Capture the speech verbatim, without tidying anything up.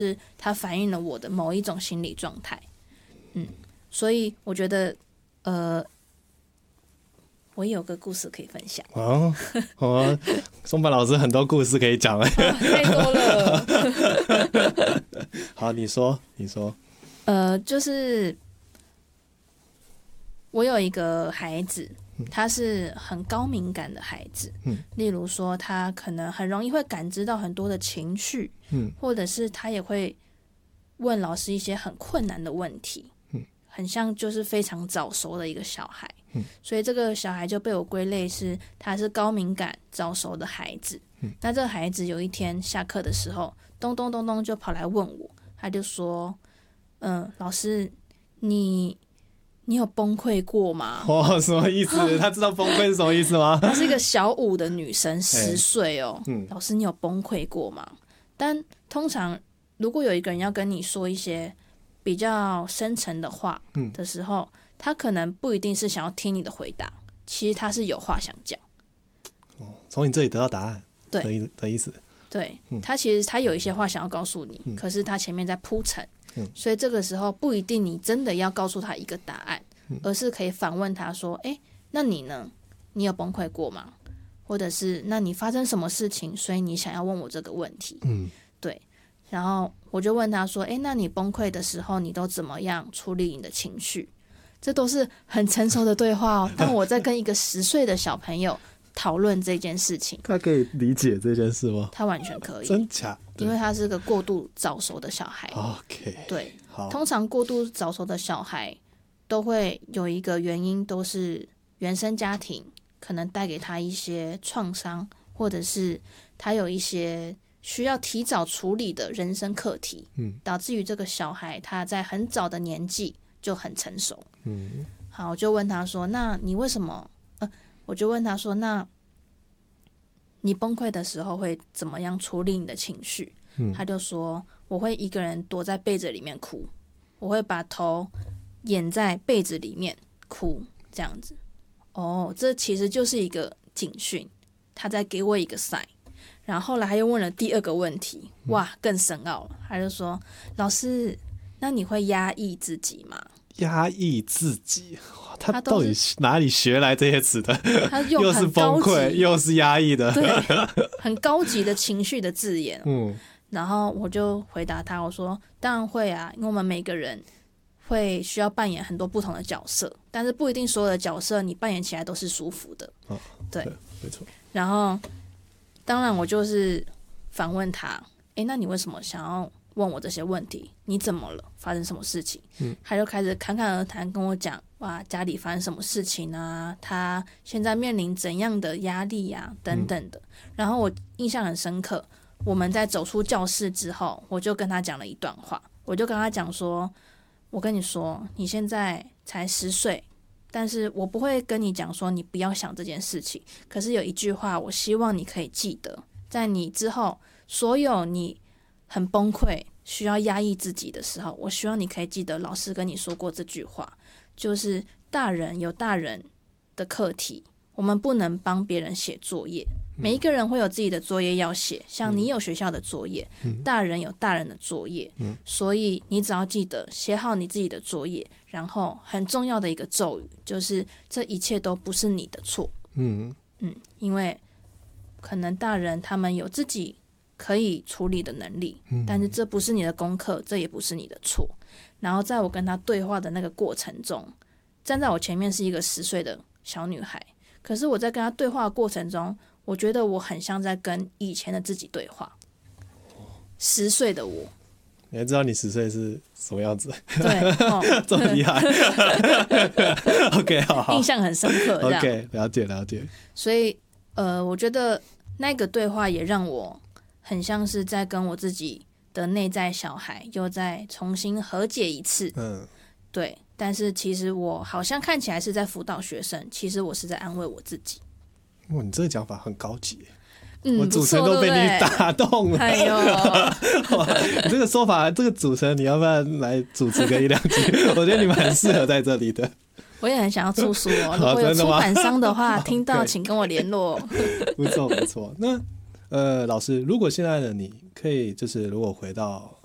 是它反映了我的某一种心理状态。嗯，所以我觉得，呃，我也有个故事可以分享。 哦，好啊，松坂老师很多故事可以讲哎、 哦，太多了。 好，你说，你说。 呃，就是我有一个孩子，他是很高敏感的孩子，嗯，例如说他可能很容易会感知到很多的情绪，嗯，或者是他也会问老师一些很困难的问题，嗯，很像就是非常早熟的一个小孩，嗯，所以这个小孩就被我归类是他是高敏感早熟的孩子，嗯，那这个孩子有一天下课的时候，咚咚咚咚就跑来问我，他就说，嗯，老师，你你有崩溃过吗？ 哦，什么意思？他知道崩溃是什么意思吗？ 她是一个小五的女生，十岁哦、嗯。老师，你有崩溃过吗？但通常如果有一个人要跟你说一些比较深沉的话的时候，嗯、他可能不一定是想要听你的回答，其实他是有话想讲。 哦，从你这里得到答案， 对的意思。 对，他其实他有一些话想要告诉你，嗯、可是他前面在铺陈。嗯、所以这个时候不一定你真的要告诉他一个答案，嗯、而是可以反问他说，诶，那你呢？你有崩溃过吗？或者是那你发生什么事情，所以你想要问我这个问题？嗯，对。然后我就问他说，诶，那你崩溃的时候你都怎么样处理你的情绪？这都是很成熟的对话哦。当我在跟一个十岁的小朋友讨论这件事情， 他可以理解这件事吗？ 他完全可以。 真假？ 因为他是个过度早熟的小孩。 OK， 对， 好。 通常过度早熟的小孩都会有一个原因，都是原生家庭可能带给他一些创伤，或者是他有一些需要提早处理的人生课题，嗯，导致于这个小孩他在很早的年纪就很成熟。嗯，好，我就问他说：“那你为什么？”呃，我就问他说：“那你崩溃的时候会怎么样处理你的情绪？”嗯、他就说：“我会一个人躲在被子里面哭，我会把头掩在被子里面哭，这样子。”哦，这其实就是一个警讯，他在给我一个 sign。然后后来他又问了第二个问题，哇，更深奥了。他就说：“老师，那你会压抑自己吗？” 压抑自己，他到底哪里学来这些词的？ 他用又是崩溃，又是压抑的， 对，很高级的情绪的字眼。嗯，然后我就回答他，我说：“当然会啊，因为我们每个人会需要扮演很多不同的角色，但是不一定所有的角色你扮演起来都是舒服的。哦”对，对， 没错。 然后，当然我就是反问他：“诶，那你为什么想要问我这些问题？你怎么了？发生什么事情？”嗯，他就开始侃侃而谈，跟我讲哇，家里发生什么事情啊？他现在面临怎样的压力啊，等等的。嗯、然后我印象很深刻，我们在走出教室之后，我就跟他讲了一段话，我就跟他讲说：“我跟你说，你现在才十岁，但是我不会跟你讲说你不要想这件事情。可是有一句话，我希望你可以记得，在你之后，所有你很崩溃、需要压抑自己的时候，我希望你可以记得老师跟你说过这句话，就是大人有大人的课题，我们不能帮别人写作业。每一个人会有自己的作业要写，像你有学校的作业，嗯、大人有大人的作业，嗯、所以你只要记得写好你自己的作业，然后很重要的一个咒语就是这一切都不是你的错。嗯嗯，因为可能大人他们有自己可以处理的能力，嗯、但是这不是你的功课，这也不是你的错。然后在我跟他对话的那个过程中，站在我前面是一个十岁的小女孩，可是我在跟他对话的过程中，我觉得我很像在跟以前的自己对话。十岁的我， 你还知道你十岁是什么样子？ 对，哦、 这么厉害。OK， 好好， 印象很深刻。 OK， 了解了解。 所以，呃，我觉得那个对话也让我很像是在跟我自己的内在小孩又再重新和解一次。嗯，对。但是其实我好像看起来是在辅导学生，其实我是在安慰我自己。 哇，你这个讲法很高级耶。 嗯， 我主持人都被你打动了。 哎呦， 你这个说法，这个主持人你要不要来主持个一两集？我觉得你们很适合在这里的。 我也很想要出书哦，如果有出版商的话，听到请跟我联络。 不错不错。那呃，老师，如果现在的你可以，就是如果回到